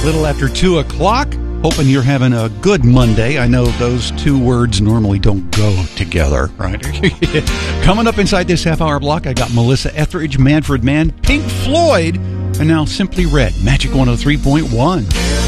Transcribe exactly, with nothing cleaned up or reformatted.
little after two o'clock. Hoping you're having a good Monday. I know those two words normally don't go together, right? Coming up inside this half-hour block, I got Melissa Etheridge, Manfred Mann, Pink Floyd, and now Simply Red, Magic one oh three point one.